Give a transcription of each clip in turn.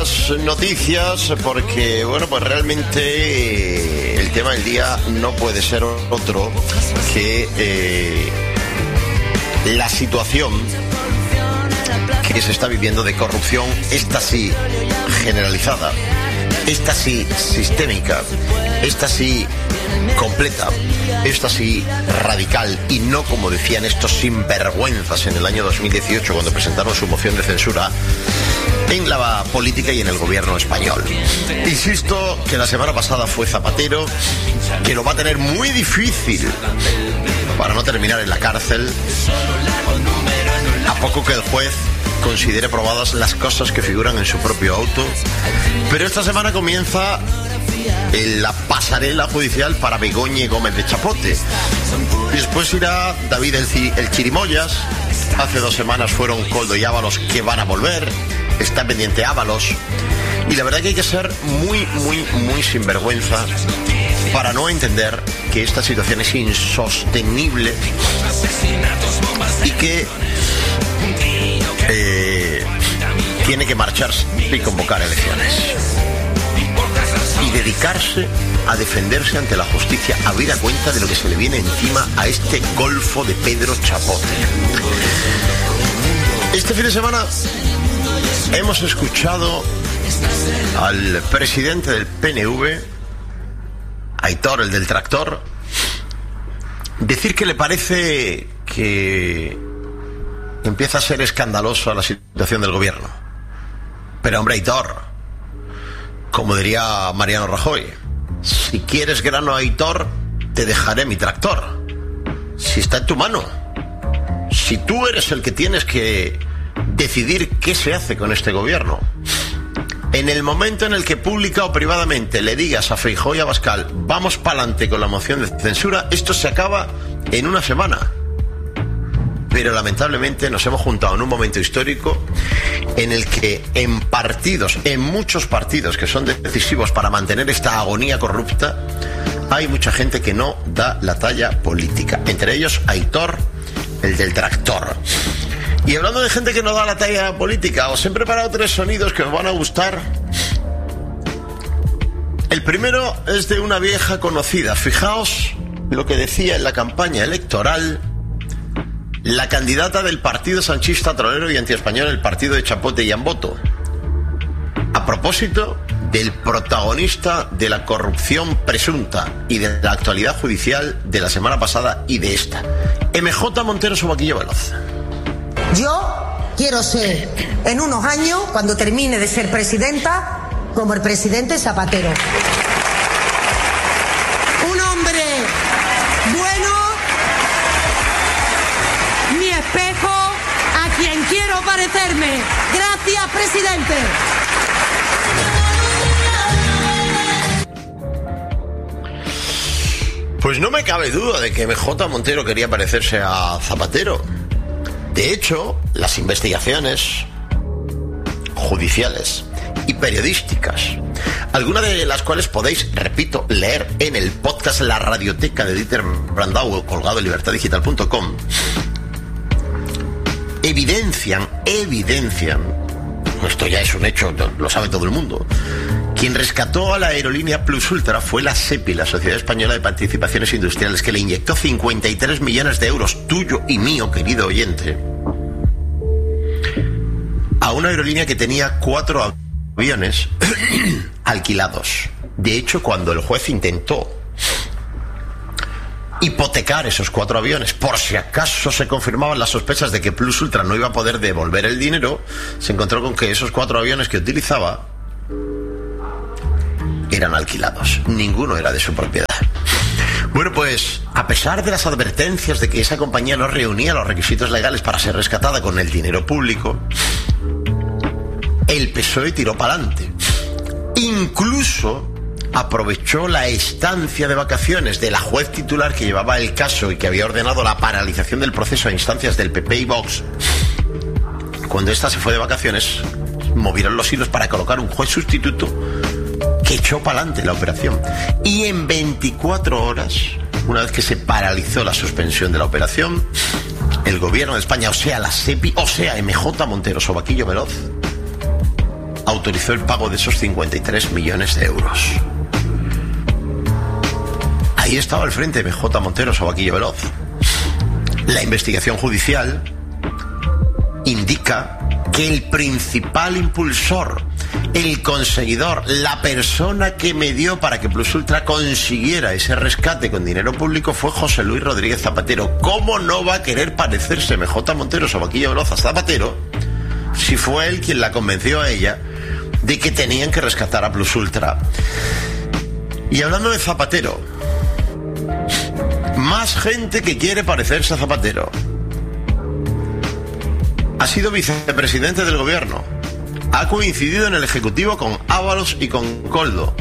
las noticias porque, bueno, pues realmente el tema del día no puede ser otro que la situación que se está viviendo de corrupción, esta sí generalizada, esta sí sistémica, esta sí completa, esta sí radical, y no como decían estos sinvergüenzas en el año 2018 cuando presentaron su moción de censura en la política y en el gobierno español. Insisto que la semana pasada fue Zapatero, que lo va a tener muy difícil para no terminar en la cárcel, a poco que el juez considere probadas las cosas que figuran en su propio auto. Pero esta semana comienza la pasarela judicial para Begoña Gómez de Chapote. Después irá David el Chirimoyas. Hace 2 semanas fueron Koldo y Ábalos, que van a volver. Está pendiente Ábalos. Y la verdad que hay que ser muy sinvergüenza para no entender que esta situación es insostenible y que tiene que marcharse y convocar elecciones y dedicarse a defenderse ante la justicia, habida cuenta de lo que se le viene encima a este golfo de Pedro Chapote. Este fin de semana hemos escuchado al presidente del PNV, Aitor, el del tractor, decir que le parece que empieza a ser escandalosa la situación del gobierno. Pero hombre, Aitor, como diría Mariano Rajoy, si quieres grano, Aitor, te dejaré mi tractor. Si está en tu mano, si tú eres el que tienes que decidir qué se hace con este gobierno. En el momento en el que pública o privadamente le digas a Feijóo y a Abascal, vamos pa'lante con la moción de censura, esto se acaba en una semana. Pero lamentablemente nos hemos juntado en un momento histórico en el que en muchos partidos que son decisivos para mantener esta agonía corrupta, hay mucha gente que no da la talla política. Entre ellos Aitor, el del tractor. Y hablando de gente que no da la talla política, os he preparado 3 sonidos que os van a gustar. El primero es de una vieja conocida. Fijaos lo que decía en la campaña electoral la candidata del partido sanchista trolero y antiespañol, el partido de Chapote y Amboto, a propósito del protagonista de la corrupción presunta y de la actualidad judicial de la semana pasada y de esta, MJ Montero Sobaquillo Veloz. Yo quiero ser, en unos años, cuando termine de ser presidenta, como el presidente Zapatero. Un hombre bueno, mi espejo, a quien quiero parecerme. Gracias, presidente. Pues no me cabe duda de que MJ Montero quería parecerse a Zapatero. De hecho, las investigaciones judiciales y periodísticas, algunas de las cuales podéis, repito, leer en el podcast La Radioteca de Dieter Brandau, colgado en libertaddigital.com, evidencian, esto ya es un hecho, lo sabe todo el mundo. Quien rescató a la aerolínea Plus Ultra fue la SEPI, la Sociedad Española de Participaciones Industriales, que le inyectó 53 millones de euros, tuyo y mío, querido oyente, a una aerolínea que tenía 4 aviones alquilados. De hecho, cuando el juez intentó hipotecar esos 4 aviones, por si acaso se confirmaban las sospechas de que Plus Ultra no iba a poder devolver el dinero, se encontró con que esos 4 aviones que utilizaba eran alquilados, ninguno era de su propiedad. Bueno, pues a pesar de las advertencias de que esa compañía no reunía los requisitos legales para ser rescatada con el dinero público, el PSOE tiró para adelante. Incluso aprovechó la estancia de vacaciones de la juez titular que llevaba el caso y que había ordenado la paralización del proceso a instancias del PP y Vox. Cuando ésta se fue de vacaciones, movieron los hilos para colocar un juez sustituto que echó para adelante la operación. Y en 24 horas, una vez que se paralizó la suspensión de la operación, el gobierno de España, o sea la SEPI, o sea MJ Montero Sobaquillo Veloz, autorizó el pago de esos 53 millones de euros. Ahí estaba al frente MJ Montero Sabaquillo Veloz. La investigación judicial indica que el principal impulsor, el conseguidor, la persona que medió para que Plus Ultra consiguiera ese rescate con dinero público fue José Luis Rodríguez Zapatero. ¿Cómo no va a querer parecerse MJ Montero Sabaquillo Veloz a Zapatero si fue él quien la convenció a ella de que tenían que rescatar a Plus Ultra? Y hablando de Zapatero, más gente que quiere parecerse a Zapatero. Ha sido vicepresidente del gobierno. Ha coincidido en el Ejecutivo con Ábalos y con Koldo.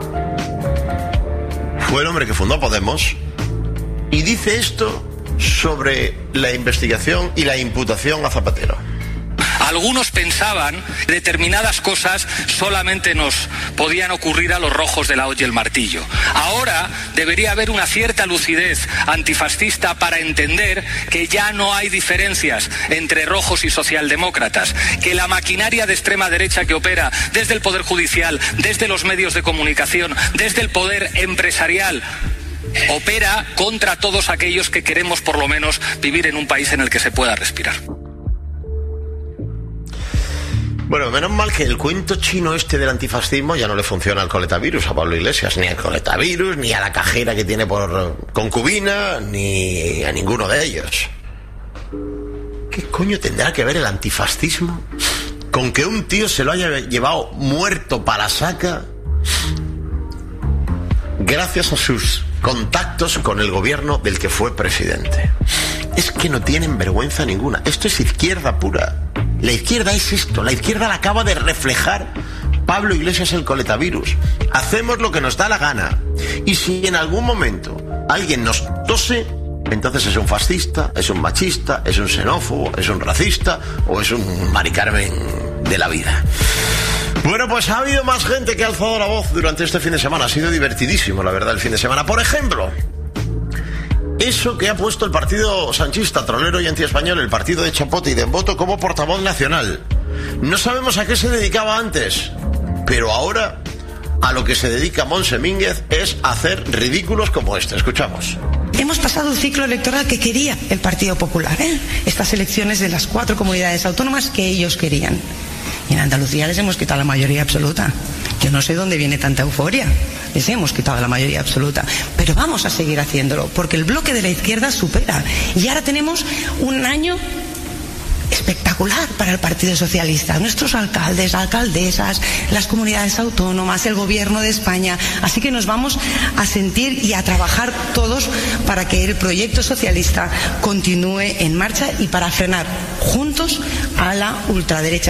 Fue el hombre que fundó Podemos. Y dice esto sobre la investigación y la imputación a Zapatero. Algunos pensaban que determinadas cosas solamente nos podían ocurrir a los rojos de la hoz y el martillo. Ahora debería haber una cierta lucidez antifascista para entender que ya no hay diferencias entre rojos y socialdemócratas, que la maquinaria de extrema derecha que opera desde el Poder Judicial, desde los medios de comunicación, desde el poder empresarial, opera contra todos aquellos que queremos por lo menos vivir en un país en el que se pueda respirar. Bueno, menos mal que el cuento chino este del antifascismo ya no le funciona al coletavirus a Pablo Iglesias, ni al coletavirus, ni a la cajera que tiene por concubina, ni a ninguno de ellos. ¿Qué coño tendrá que ver el antifascismo con que un tío se lo haya llevado muerto para la saca gracias a sus contactos con el gobierno del que fue presidente? Es que no tienen vergüenza ninguna. Esto es izquierda pura. La izquierda es esto. La izquierda la acaba de reflejar Pablo Iglesias, el coletavirus. Hacemos lo que nos da la gana. Y si en algún momento alguien nos tose, entonces es un fascista, es un machista, es un xenófobo, es un racista o es un Mari Carmen de la vida. Bueno, pues ha habido más gente que ha alzado la voz durante este fin de semana. Ha sido divertidísimo, la verdad, el fin de semana. Por ejemplo, eso que ha puesto el partido sanchista, trolero y antiespañol, el partido de Chapote y de Emboto, como portavoz nacional. No sabemos a qué se dedicaba antes, pero ahora a lo que se dedica Montse Mínguez es hacer ridículos como este. Escuchamos. Hemos pasado un ciclo electoral que quería el Partido Popular, estas elecciones de las 4 comunidades autónomas que ellos querían. Y en Andalucía les hemos quitado la mayoría absoluta. Yo no sé dónde viene tanta euforia. Les hemos quitado la mayoría absoluta. Pero vamos a seguir haciéndolo, porque el bloque de la izquierda supera. Y ahora tenemos un año espectacular para el Partido Socialista. Nuestros alcaldes, alcaldesas, las comunidades autónomas, el gobierno de España. Así que nos vamos a sentir y a trabajar todos para que el proyecto socialista continúe en marcha y para frenar juntos a la ultraderecha.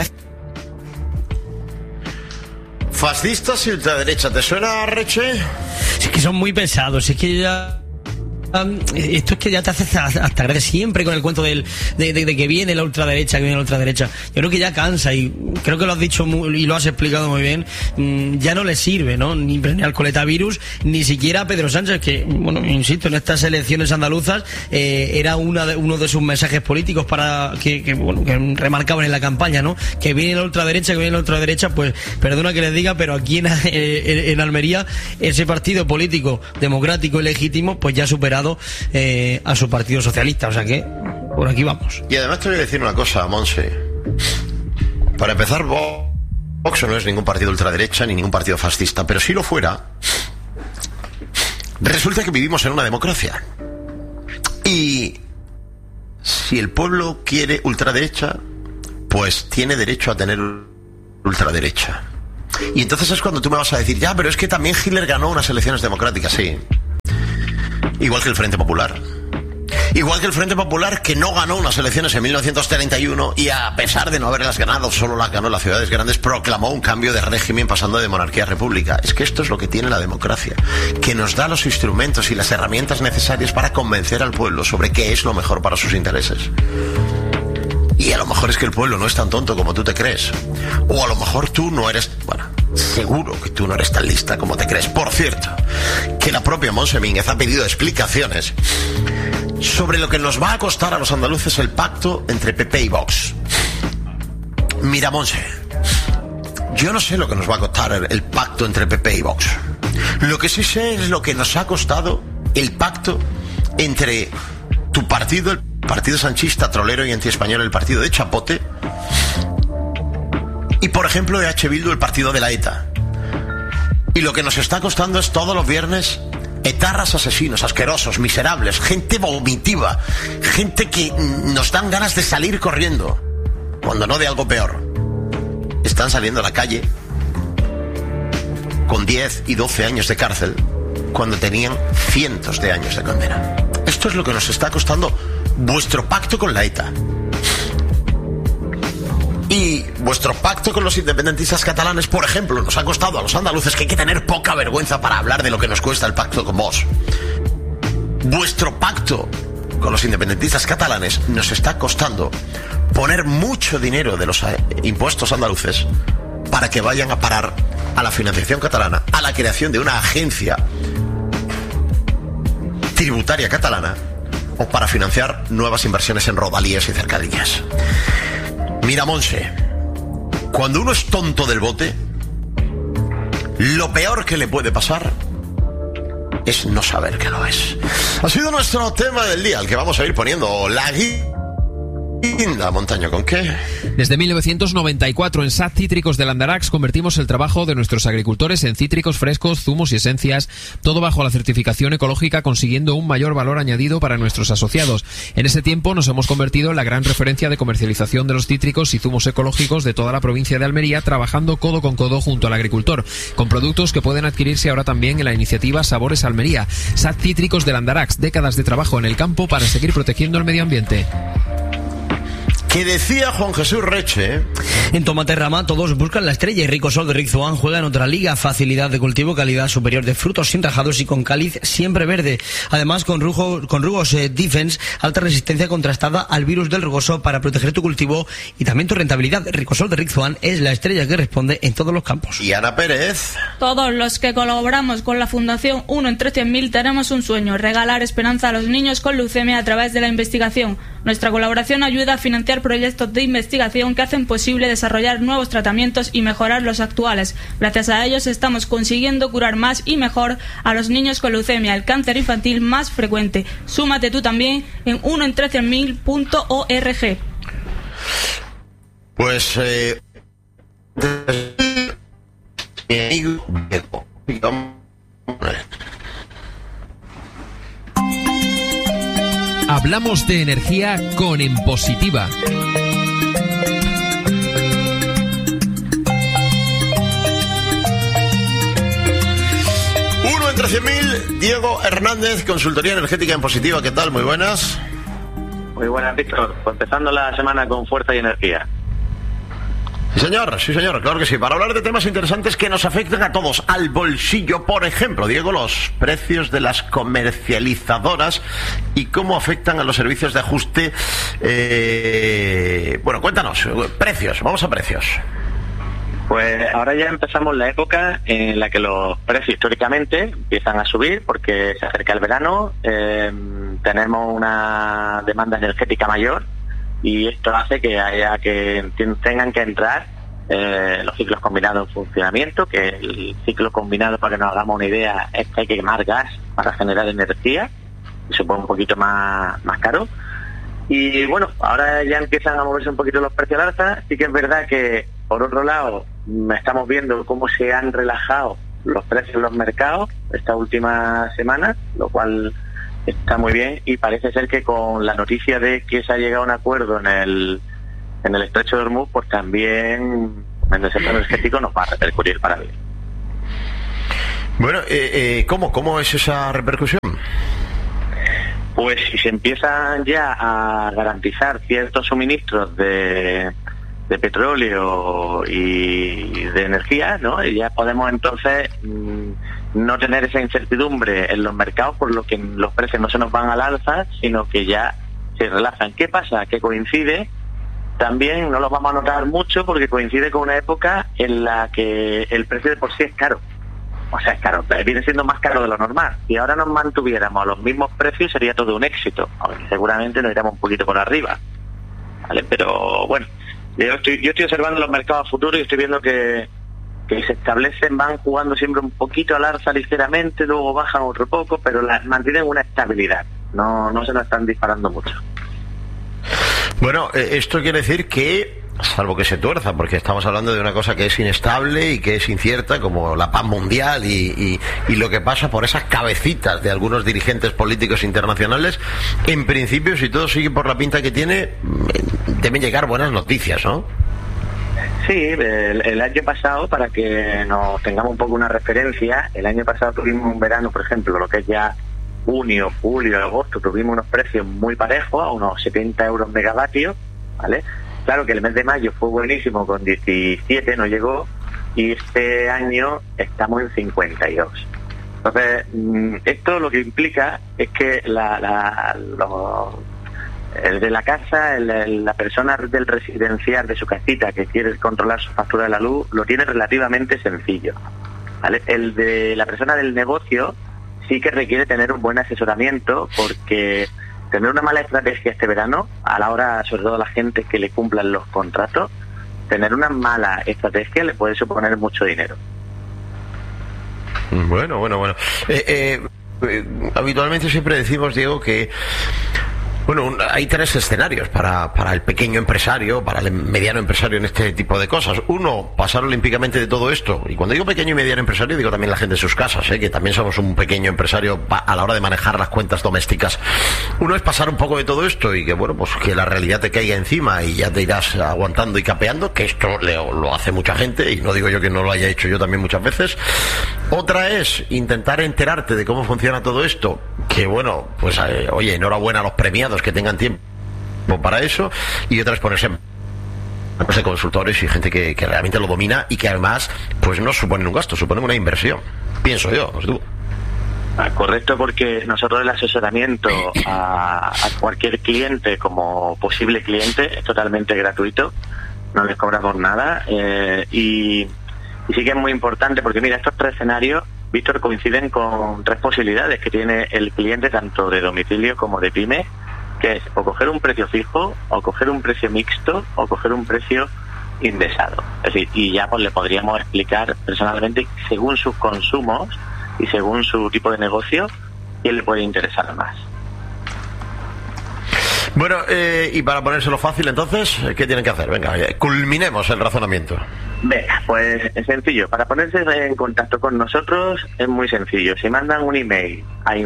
Fascistas y ultraderecha, ¿te suena, Reche? Es que son muy pesados, es que ya... esto es que ya te hace hasta gracia siempre con el cuento de que viene la ultraderecha, Yo creo que ya cansa, y creo que lo has dicho y lo has explicado muy bien. Ya no le sirve, ¿no? Ni al coletavirus, ni siquiera a Pedro Sánchez, que, bueno, insisto, en estas elecciones andaluzas era uno de sus mensajes políticos para que remarcaban en la campaña, ¿no? Que viene la ultraderecha, pues perdona que les diga, pero aquí en Almería ese partido político democrático y legítimo pues ya ha superado a su partido socialista, o sea que por aquí vamos. Y además te voy a decir una cosa, Monse. Para empezar, Vox no es ningún partido ultraderecha ni ningún partido fascista, pero si lo fuera, resulta que vivimos en una democracia. Y si el pueblo quiere ultraderecha, pues tiene derecho a tener ultraderecha. Y entonces es cuando tú me vas a decir, ya, pero es que también Hitler ganó unas elecciones democráticas, sí. Igual que el Frente Popular. Igual que el Frente Popular, que no ganó unas elecciones en 1931 y a pesar de no haberlas ganado, solo las ganó en las ciudades grandes, proclamó un cambio de régimen pasando de monarquía a república. Es que esto es lo que tiene la democracia, que nos da los instrumentos y las herramientas necesarias para convencer al pueblo sobre qué es lo mejor para sus intereses. Y a lo mejor es que el pueblo no es tan tonto como tú te crees. O a lo mejor tú no eres... Bueno, seguro que tú no eres tan lista como te crees. Por cierto, que la propia Montse Mínguez ha pedido explicaciones sobre lo que nos va a costar a los andaluces el pacto entre PP y Vox. Mira, Montse, Yo no sé lo que nos va a costar el pacto entre PP y Vox. Lo que sí sé es lo que nos ha costado el pacto entre tu partido, el partido sanchista, trolero y antiespañol, el partido de Chapote, y por ejemplo EH Bildu, el partido de la ETA. Y lo que nos está costando es todos los viernes etarras, asesinos, asquerosos, miserables, gente vomitiva, gente que nos dan ganas de salir corriendo, cuando no de algo peor. Están saliendo a la calle con 10 y 12 años de cárcel cuando tenían cientos de años de condena. Esto es lo que nos está costando vuestro pacto con la ETA. Y vuestro pacto con los independentistas catalanes, por ejemplo, nos ha costado a los andaluces, que hay que tener poca vergüenza para hablar de lo que nos cuesta el pacto con vos. Vuestro pacto con los independentistas catalanes nos está costando poner mucho dinero de los impuestos andaluces para que vayan a parar a la financiación catalana, a la creación de una agencia tributaria catalana, o para financiar nuevas inversiones en rodalías y cercanías. Mira, Monse, cuando uno es tonto del bote, lo peor que le puede pasar es no saber que lo es. Ha sido nuestro tema del día, al que vamos a ir poniendo la guinda. Montaño, ¿con qué? Desde 1994 en SAT Cítricos del Andarax convertimos el trabajo de nuestros agricultores en cítricos frescos, zumos y esencias, todo bajo la certificación ecológica, consiguiendo un mayor valor añadido para nuestros asociados. En ese tiempo nos hemos convertido en la gran referencia de comercialización de los cítricos y zumos ecológicos de toda la provincia de Almería, trabajando codo con codo junto al agricultor, con productos que pueden adquirirse ahora también en la iniciativa Sabores Almería. SAT Cítricos del Andarax, décadas de trabajo en el campo para seguir protegiendo el medio ambiente. Que decía Juan Jesús Reche. En Tomaterrama todos buscan la estrella y Ricosol de Rizzoán juega en otra liga. Facilidad de cultivo, calidad superior de frutos sin rajados y con cáliz siempre verde. Además con rugos Defense, alta resistencia contrastada al virus del rugoso para proteger tu cultivo y también tu rentabilidad. Ricosol de Rizzoán es la estrella que responde en todos los campos. Y Ana Pérez. Todos los que colaboramos con la Fundación 1 entre 100.000 tenemos un sueño: regalar esperanza a los niños con leucemia a través de la investigación. Nuestra colaboración ayuda a financiar proyectos de investigación que hacen posible desarrollar nuevos tratamientos y mejorar los actuales. Gracias a ellos estamos consiguiendo curar más y mejor a los niños con leucemia, el cáncer infantil más frecuente. Súmate tú también en 1entre100.000.org. Pues mi amigo Diego. Hablamos de energía con En Positiva. Uno entre 100.000, Diego Hernández, consultoría energética En Positiva. ¿Qué tal? Muy buenas. Muy buenas, Víctor. Empezando la semana con fuerza y energía. Sí, señor, claro que sí. Para hablar de temas interesantes que nos afectan a todos, al bolsillo, por ejemplo, Diego, los precios de las comercializadoras y cómo afectan a los servicios de ajuste. Bueno, cuéntanos, precios, vamos a precios. Pues ahora ya empezamos la época en la que los precios históricamente empiezan a subir porque se acerca el verano, tenemos una demanda energética mayor y esto hace que haya que tengan que entrar los ciclos combinados en funcionamiento, que el ciclo combinado, para que nos hagamos una idea, es que hay que quemar gas para generar energía, y se pone un poquito más caro. Y bueno, ahora ya empiezan a moverse un poquito los precios al alza. Sí que es verdad que, por otro lado, estamos viendo cómo se han relajado los precios en los mercados esta última semana, lo cual está muy bien, y parece ser que con la noticia de que se ha llegado a un acuerdo en el estrecho de Hormuz, pues también en el sector energético nos va a repercutir para bien. Bueno, ¿cómo es esa repercusión? Pues si se empiezan ya a garantizar ciertos suministros de petróleo y de energía, ¿no? Y ya podemos entonces no tener esa incertidumbre en los mercados, por lo que los precios no se nos van al alza, sino que ya se relajan. ¿Qué pasa? Que coincide, también no lo vamos a notar mucho, porque coincide con una época en la que el precio de por sí es caro. O sea, es caro, viene siendo más caro de lo normal. Si ahora nos mantuviéramos a los mismos precios sería todo un éxito, aunque seguramente nos iríamos un poquito por arriba, ¿vale? Pero bueno, yo estoy observando los mercados futuros y estoy viendo que que se establecen, van jugando siempre un poquito al alza ligeramente, luego bajan otro poco, pero mantienen una estabilidad, no se nos están disparando mucho. Bueno, esto quiere decir que, salvo que se tuerza, porque estamos hablando de una cosa que es inestable y que es incierta, como la paz mundial y lo que pasa por esas cabecitas de algunos dirigentes políticos internacionales, en principio, si todo sigue por la pinta que tiene, deben llegar buenas noticias, ¿no? Sí, el año pasado, para que nos tengamos un poco una referencia, el año pasado tuvimos un verano, por ejemplo, lo que es ya junio, julio, agosto, tuvimos unos precios muy parejos, a unos 70 euros megavatio, ¿vale? Claro que el mes de mayo fue buenísimo, con 17 no llegó, y este año estamos en 52. Entonces, esto lo que implica es que el de la casa, la persona del residencial de su casita que quiere controlar su factura de la luz, lo tiene relativamente sencillo, ¿vale? El de la persona del negocio sí que requiere tener un buen asesoramiento, porque tener una mala estrategia este verano, a la hora, sobre todo a la gente que le cumplan los contratos, tener una mala estrategia le puede suponer mucho dinero. Bueno. Habitualmente siempre decimos, Diego, que hay tres escenarios para el pequeño empresario, para el mediano empresario en este tipo de cosas. Uno, pasar olímpicamente de todo esto. Y cuando digo pequeño y mediano empresario, digo también la gente de sus casas, que también somos un pequeño empresario a la hora de manejar las cuentas domésticas. Uno es pasar un poco de todo esto y que, que la realidad te caiga encima y ya te irás aguantando y capeando, que esto lo hace mucha gente, y no digo yo que no lo haya hecho yo también muchas veces. Otra es intentar enterarte de cómo funciona todo esto, que enhorabuena a los premiados que tengan tiempo para eso, y otra es ponerse de consultores y gente que realmente lo domina y que además no suponen un gasto, suponen una inversión, pienso yo, no sé tú. Correcto, porque nosotros el asesoramiento a cualquier cliente como posible cliente es totalmente gratuito, no les cobramos nada, y sí que es muy importante, porque mira, estos tres escenarios, Víctor, coinciden con tres posibilidades que tiene el cliente, tanto de domicilio como de pyme, que es o coger un precio fijo, o coger un precio mixto, o coger un precio indexado. Es decir, y ya le podríamos explicar personalmente, según sus consumos y según su tipo de negocio, quién le puede interesar más. Bueno, y para ponérselo fácil, entonces, ¿qué tienen que hacer? Venga, culminemos el razonamiento. Venga, pues es sencillo. Para ponerse en contacto con nosotros es muy sencillo. Si mandan un email a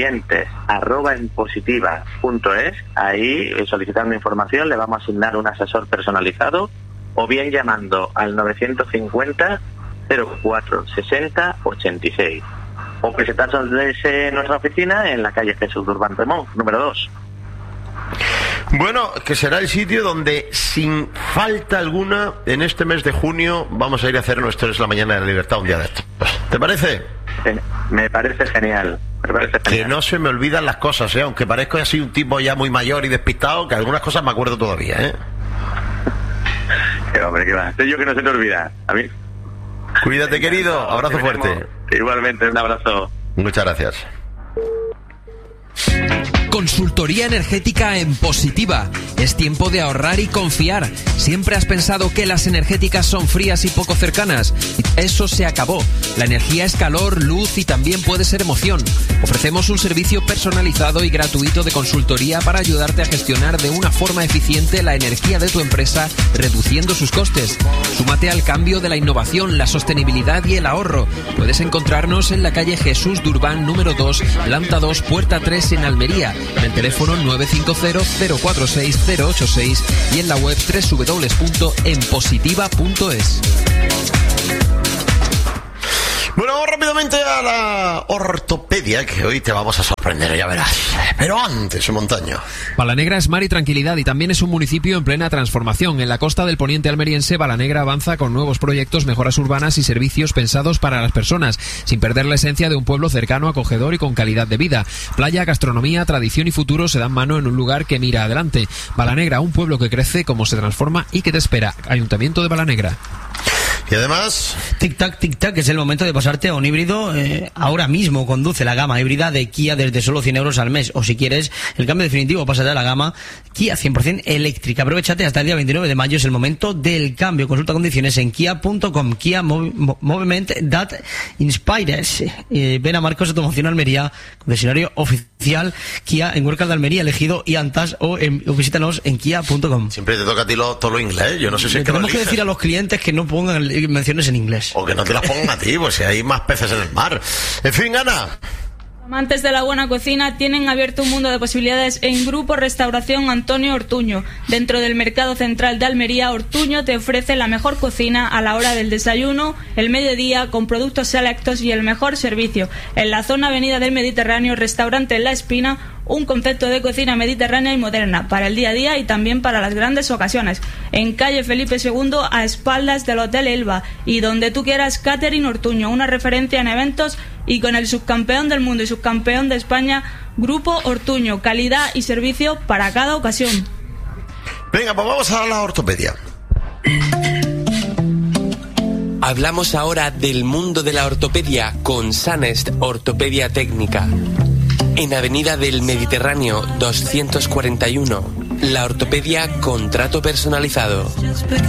infoclientes@enpositiva.es, ahí solicitando información le vamos a asignar un asesor personalizado, o bien llamando al 950 04 60 86, o presentarse en nuestra oficina en la calle Jesús Durban Remón, número 2. Bueno, que será el sitio donde, sin falta alguna, en este mes de junio, vamos a ir a hacer nuestro Es la Mañana de la Libertad un día de esto. ¿Te parece? Me parece genial. Que no se me olvidan las cosas, aunque parezco así un tipo ya muy mayor y despistado, que algunas cosas me acuerdo todavía, Qué hombre, qué va. Soy yo que no se te olvida. A mí. Cuídate, querido. Abrazo fuerte. Igualmente, un abrazo. Muchas gracias. Consultoría energética en Positiva. Es tiempo de ahorrar y confiar. ¿Siempre has pensado que las energéticas son frías y poco cercanas? Eso se acabó. La energía es calor, luz y también puede ser emoción. Ofrecemos un servicio personalizado y gratuito de consultoría para ayudarte a gestionar de una forma eficiente la energía de tu empresa, reduciendo sus costes. Súmate al cambio de la innovación, la sostenibilidad y el ahorro. Puedes encontrarnos en la calle Jesús Durban número 2, planta 2, puerta 3 en Almería, en el teléfono 950-046-086 y en la web www.enpositiva.es. Bueno, vamos rápidamente a la ortopedia, que hoy te vamos a sorprender, ya verás. Pero antes, Montaño. Balanegra es mar y tranquilidad, y también es un municipio en plena transformación. En la costa del poniente almeriense, Balanegra avanza con nuevos proyectos, mejoras urbanas y servicios pensados para las personas, sin perder la esencia de un pueblo cercano, acogedor y con calidad de vida. Playa, gastronomía, tradición y futuro se dan mano en un lugar que mira adelante. Balanegra, un pueblo que crece, como se transforma y que te espera. Ayuntamiento de Balanegra. Y además... Tic-tac, es el momento de pasarte a un híbrido. Ahora mismo conduce la gama híbrida de Kia desde solo 100 euros al mes. O si quieres el cambio definitivo, pásate a la gama Kia 100% eléctrica. Aprovechate hasta el día 29 de mayo, es el momento del cambio. Consulta condiciones en kia.com. Kia Movement That Inspires. Ven a Marcos Automoción Almería, concesionario oficial Kia en Huércal de Almería, elegido y Antas, o visítanos en kia.com. Siempre te toca a ti todo lo inglés. Yo no sé si es que tenemos que decir a los clientes que no pongan menciones en inglés. O que no te las pongan a ti, pues si hay más peces en el mar. En fin, Ana. Amantes de la buena cocina tienen abierto un mundo de posibilidades en Grupo Restauración Antonio Ortuño. Dentro del Mercado Central de Almería, Ortuño te ofrece la mejor cocina a la hora del desayuno, el mediodía, con productos selectos y el mejor servicio. En la zona Avenida del Mediterráneo, restaurante La Espina, un concepto de cocina mediterránea y moderna para el día a día y también para las grandes ocasiones. En calle Felipe II, a espaldas del Hotel Elba, y donde tú quieras, Catering Ortuño, una referencia en eventos, y con el subcampeón del mundo y subcampeón de España, Grupo Ortuño, calidad y servicio para cada ocasión. Venga, pues vamos a la ortopedia. Hablamos ahora del mundo de la ortopedia con Sanest Ortopedia Técnica. En Avenida del Mediterráneo 241, la ortopedia con trato personalizado.